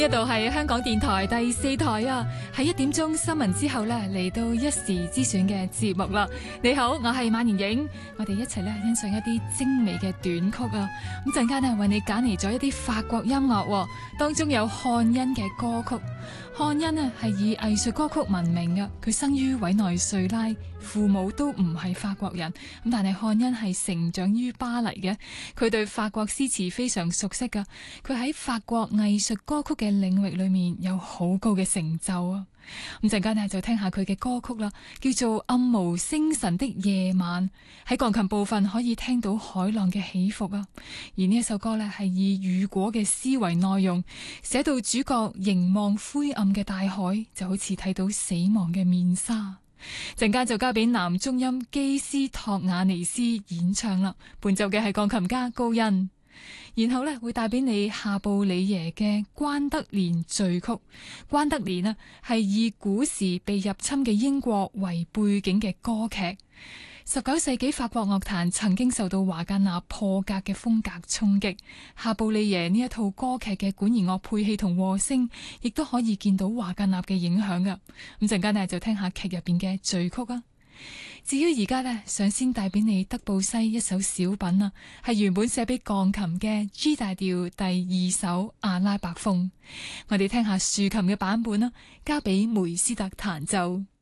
呢度係香港電台第4台啊，喺1點鐘新聞之後呢，嚟到一時之選嘅節目啦。你好，我係馬年影，我哋一齊咧欣賞一啲精美嘅短曲啊。咁陣間呢，為你揀嚟咗一啲法國音樂，當中有漢恩嘅歌曲。漢恩啊係以藝術歌曲聞名嘅，佢生於委內瑞拉，父母都唔係法國人，咁但係漢恩係成長於巴黎嘅，佢對法國詩詞非常熟悉噶，佢喺法國藝術歌曲嘅領域裏面有好高嘅成就啊！咁陣間呢就聽下佢嘅歌曲啦，叫做《暗無星辰的夜晚》，喺鋼琴部分可以聽到海浪嘅起伏啊！而呢一首歌呢係以雨果嘅詩為內容，寫到主角凝望灰暗嘅大海，就好似睇到死亡嘅面紗。陣間就交俾男中音基斯托雅尼斯演唱啦，伴奏嘅係鋼琴家高恩。然後呢，會帶俾你夏布里耶嘅關德蓮序曲。關德蓮啊，係以古時被入侵嘅英國為背景嘅歌劇。19世紀法國樂壇曾經受到華格納破格嘅風格衝擊，夏布里耶呢一套歌劇嘅管弦樂配器同和聲，亦都可以見到華格納嘅影響噶。咁陣間呢，就聽下劇入邊嘅序曲啊。至於而家呢，想先帶俾你德布西一首小品啊，係原本寫俾鋼琴嘅 G 大調第2首阿拉伯風。我哋聽下豎琴嘅版本啦，交俾梅斯特彈奏。